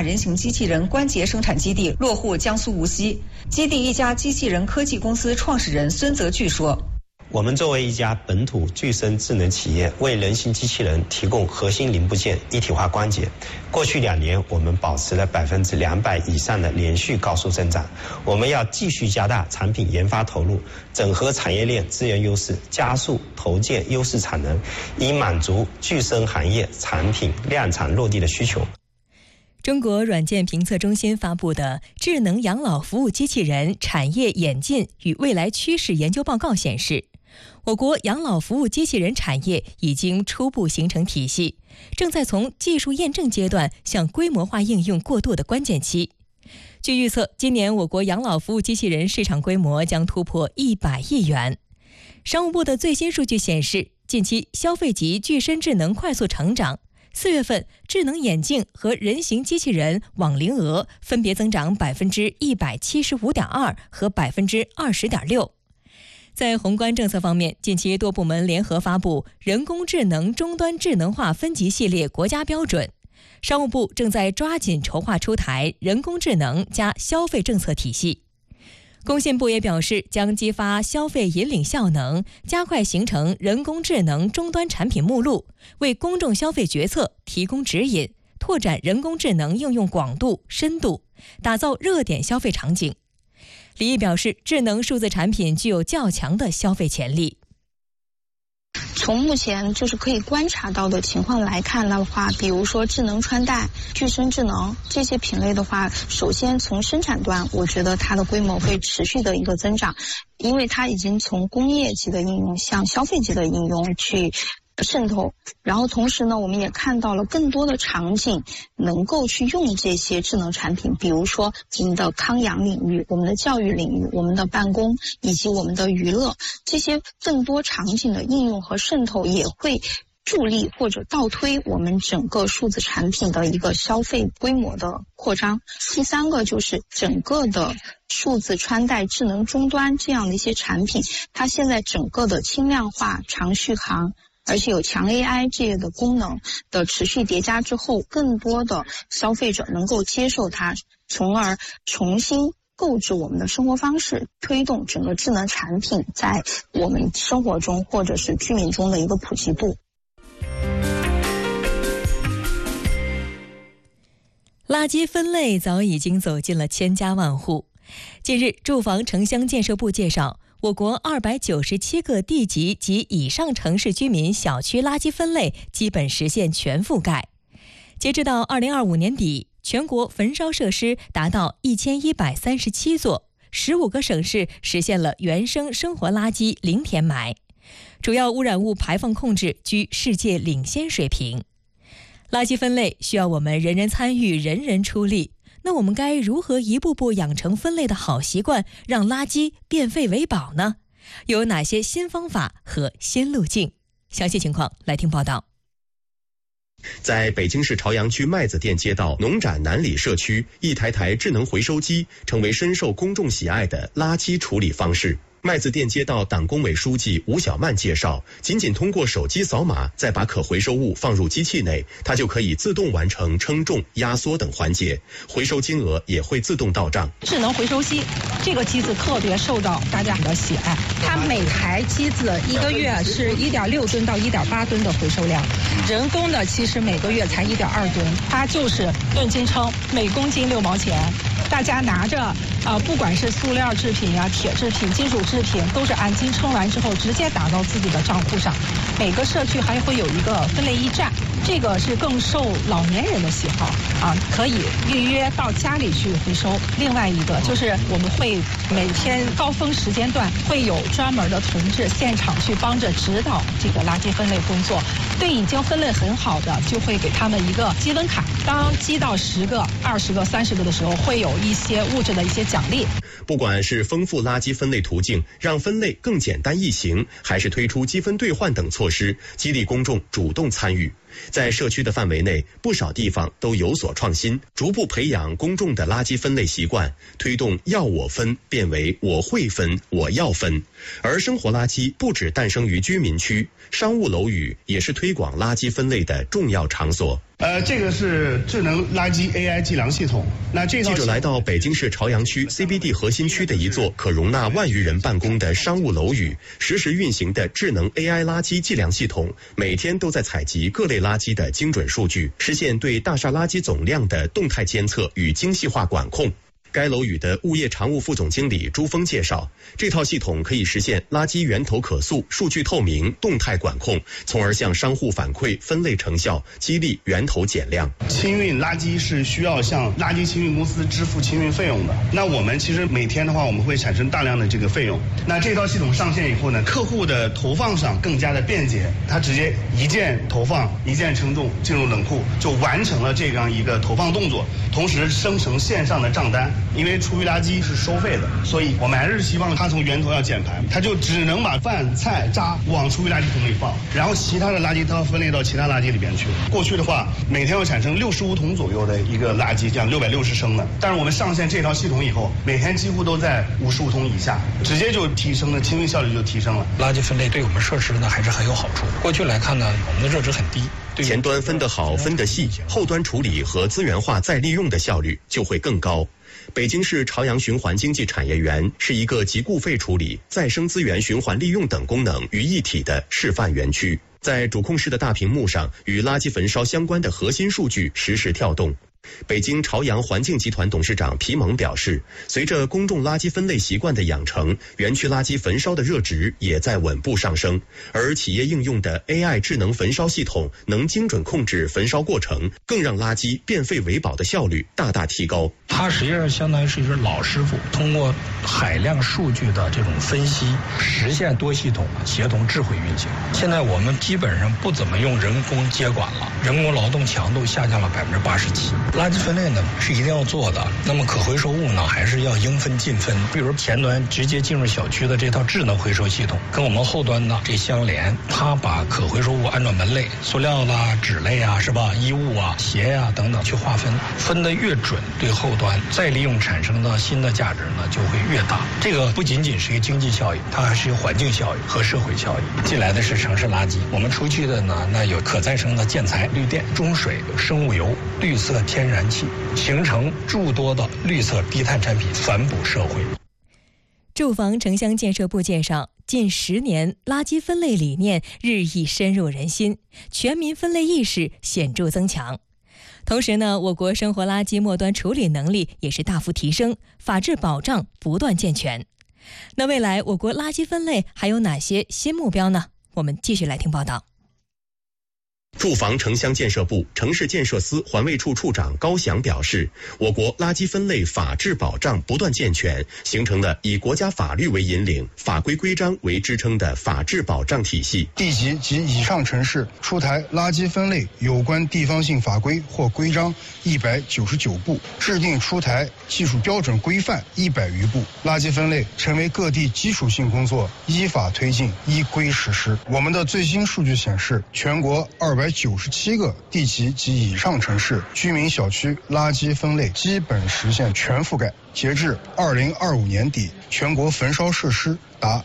人形机器人关节生产基地落户江苏无锡。基地一家机器人科技公司创始人孙泽巨说：“ 我们作为一家本土具身智能企业，为人形机器人提供核心零部件一体化关节。过去2年，我们保持了200%以上的连续高速增长。我们要继续加大产品研发投入，整合产业链资源优势，加速投建优势产能，以满足具身行业产品量产落地的需求。” 中国软件评测中心发布的《智能养老服务机器人产业演进与未来趋势研究报告》显示，我国养老服务机器人产业已经初步形成体系，正在从技术验证阶段向规模化应用过渡的关键期。据预测，今年我国养老服务机器人市场规模将突破100亿元。商务部的最新数据显示，近期消费级具身智能快速成长，4月份智能眼镜和人形机器人网龄额分别增长175.2%和20.6%。在宏观政策方面，近期多部门联合发布人工智能终端智能化分级系列国家标准。商务部正在抓紧筹划出台人工智能加消费政策体系。工信部也表示，将激发消费引领效能，加快形成人工智能终端产品目录，为公众消费决策提供指引，拓展人工智能应用广度、深度，打造热点消费场景。李毅表示，智能数字产品具有较强的消费潜力。 从目前就是可以观察到的情况来看的话，比如说智能穿戴、具身智能这些品类的话，首先从生产端，我觉得它的规模会持续的一个增长，因为它已经从工业级的应用向消费级的应用去渗透，然后同时呢，我们也看到了更多的场景能够去用这些智能产品，比如说我们的康养领域、我们的教育领域、我们的办公以及我们的娱乐，这些更多场景的应用和渗透也会助力或者倒推我们整个数字产品的一个消费规模的扩张。第三个就是整个的数字穿戴、智能终端这样的一些产品，它现在整个的轻量化、长续航，而且有强 AI 这些的功能的持续叠加之后，更多的消费者能够接受它，从而重新构筑我们的生活方式，推动整个智能产品在我们生活中或者是居民中的一个普及度。 垃圾分类早已经走进了千家万户。近日，住房城乡建设部介绍，我国297个地级及以上城市居民小区垃圾分类基本实现全覆盖。截至到2025年底，全国焚烧设施达到1137座，15个省市实现了原生生活垃圾零填埋，主要污染物排放控制居世界领先水平。垃圾分类需要我们人人参与，人人出力。那我们该如何一步步养成分类的好习惯，让垃圾变废为宝呢？有哪些新方法和新路径？详细情况来听报道。 在北京市朝阳区麦子店街道农展南里社区，一台台智能回收机成为深受公众喜爱的垃圾处理方式。麦子店街道党工委书记吴小曼介绍，仅通过手机扫码，再把可回收物放入机器内，它就可以自动完成称重、压缩等环节，回收金额也会自动到账。 智能回收机这个机子特别受到大家的喜爱，它每台机子一个月是1.6吨到1.8吨的回收量，人工的其实每个月才1.2吨，它就是吨斤称，每公斤6毛钱。大家拿着不管是塑料制品呀、铁制品、金属制品，都是按斤称完之后直接打到自己的账户上。每个社区还会有一个分类驿站，这个是更受老年人的喜好啊，可以预约到家里去回收。另外一个就是我们会每天高峰时间段会有专门的同志现场去帮着指导这个垃圾分类工作。对已经分类很好的，就会给他们一个积分卡，当积到10个、20个、30个的时候，会有一些物质的一些奖励。 不管是丰富垃圾分类途径，让分类更简单易行，还是推出积分兑换等措施，激励公众主动参与。在社区的范围内，不少地方都有所创新，逐步培养公众的垃圾分类习惯，推动要我分变为我会分、我要分。而生活垃圾不只诞生于居民区，商务楼宇也是推广垃圾分类的重要场所。 这个是智能垃圾 AI 计量系统。那这记者来到北京市朝阳区 CBD 核心区的一座可容纳万余人办公的商务楼宇，实时运行的智能 AI 垃圾计量系统，每天都在采集各类垃圾的精准数据，实现对大厦垃圾总量的动态监测与精细化管控。该楼宇的物业常务副总经理朱峰介绍，这套系统可以实现垃圾源头可溯、数据透明、动态管控，从而向商户反馈分类成效，激励源头减量。 清运垃圾是需要向垃圾清运公司支付清运费用的。那我们其实每天的话，我们会产生大量的这个费用。那这套系统上线以后呢，客户的投放上更加的便捷，他直接一键投放、一键称重进入冷库，就完成了这样一个投放动作，同时生成线上的账单。因为厨余垃圾是收费的，所以我们还是希望它从源头要减排，它就只能把饭菜渣往厨余垃圾桶里放，然后其他的垃圾它要分类到其他垃圾里边去。过去的话，每天要产生65桶左右的一个垃圾，这样660升的。但是我们上线这套系统以后，每天几乎都在55桶以下，直接就提升了清运效率就提升了。 垃圾分类对我们设施呢还是很有好处。过去来看呢，我们的热值很低。 前端分得好、分得细，后端处理和资源化再利用的效率就会更高。北京市朝阳循环经济产业园是一个集固废处理、再生资源循环利用等功能于一体的示范园区。在主控室的大屏幕上，与垃圾焚烧相关的核心数据实时跳动。北京朝阳环境集团董事长皮蒙表示，随着公众垃圾分类习惯的养成，园区垃圾焚烧的热值也在稳步上升，而企业应用的 AI 智能焚烧系统能精准控制焚烧过程，更让垃圾变废为宝的效率大大提高。 它实际上相当于是一个老师傅，通过海量数据的这种分析，实现多系统协同智慧运行。现在我们基本上不怎么用人工接管了，人工劳动强度下降了87%。垃圾分类呢是一定要做的，那么可回收物呢还是要应分尽分。比如前端直接进入小区的这套智能回收系统，跟我们后端呢这相连，它把可回收物按照门类，塑料啦、纸类啊，是吧？衣物啊、鞋呀等等去划分，分得越准，对后端再利用产生的新的价值呢就会越大。这个不仅仅是一个经济效益，它还是一个环境效益和社会效益。进来的是城市垃圾，我们出去的呢，那有可再生的建材、绿电、中水、生物油、绿色天然气，形成诸多的绿色低碳产品，反哺社会。 住房城乡建设部介绍，近10年，垃圾分类理念日益深入人心，全民分类意识显著增强。同时呢，我国生活垃圾末端处理能力也是大幅提升，法治保障不断健全。那未来我国垃圾分类还有哪些新目标呢？我们继续来听报道。 住房城乡建设部城市建设司环卫处处长高翔表示，我国垃圾分类法治保障不断健全，形成了以国家法律为引领、法规规章为支撑的法治保障体系。 地级及以上城市出台垃圾分类有关地方性法规或规章199部，制定出台技术标准规范100余部，垃圾分类成为各地基础性工作，依法推进，依规实施。我们的最新数据显示，全国297个地级及以上城市居民小区垃圾分类基本实现全覆盖。截至2025年底，全国焚烧设施达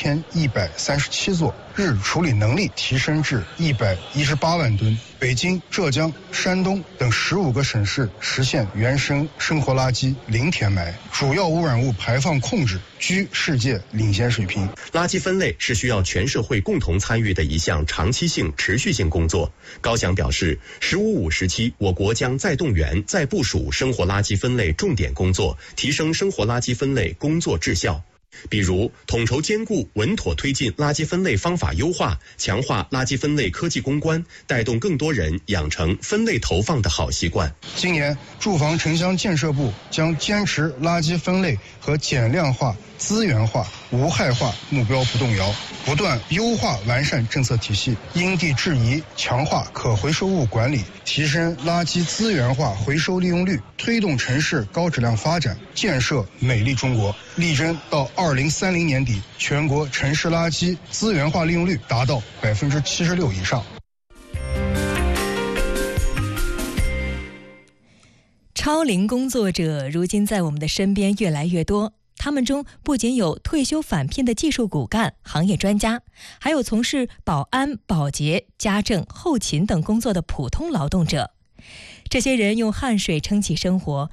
1137座，日处理能力提升至118万吨。北京、浙江、山东等15个省市实现原生生活垃圾零填埋，主要污染物排放控制居世界领先水平。 垃圾分类是需要全社会共同参与的一项长期性、持续性工作。高翔表示，“15+5”时期，我国将再动员、再部署生活垃圾分类重点工作，提升生活垃圾分类工作质效。比如，统筹兼顾、稳妥推进垃圾分类方法优化，强化垃圾分类科技攻关，带动更多人养成分类投放的好习惯。 今年，住房城乡建设部将坚持垃圾分类和减量化、资源化、无害化目标不动摇，不断优化完善政策体系，因地制宜强化可回收物管理，提升垃圾资源化回收利用率，推动城市高质量发展，建设美丽中国，力争到2030年底，全国城市垃圾资源化利用率达到76%以上。 超龄工作者如今在我们的身边越来越多，他们中不仅有退休返聘的技术骨干、行业专家，还有从事保安、保洁、家政、后勤等工作的普通劳动者。 这些人用汗水撑起生活，